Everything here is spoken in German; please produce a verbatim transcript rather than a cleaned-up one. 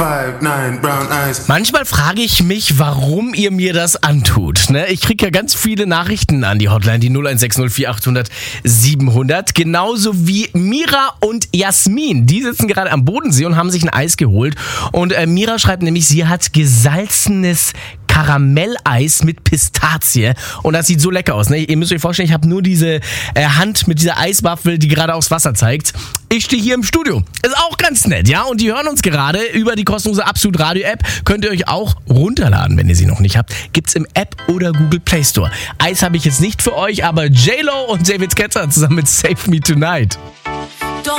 five, nine, brown eyes. Manchmal frage ich mich, warum ihr mir das antut. Ne? Ich kriege ja ganz viele Nachrichten an die Hotline, die null eins sechs null vier achthundert siebenhundert. Genauso wie Mira und Jasmin. Die sitzen gerade am Bodensee und haben sich ein Eis geholt. Und äh, Mira schreibt nämlich, sie hat gesalzenes Karamelleis mit Pistazie und das sieht so lecker aus. Ne? Ihr müsst euch vorstellen, ich habe nur diese äh, Hand mit dieser Eiswaffel, die gerade aufs Wasser zeigt. Ich stehe hier im Studio. Ist auch ganz nett, ja? Und die hören uns gerade über die kostenlose Absolut Radio App. Könnt ihr euch auch runterladen, wenn ihr sie noch nicht habt. Gibt's im App oder Google Play Store. Eis habe ich jetzt nicht für euch, aber J-Lo und David Guetta zusammen mit Save Me Tonight.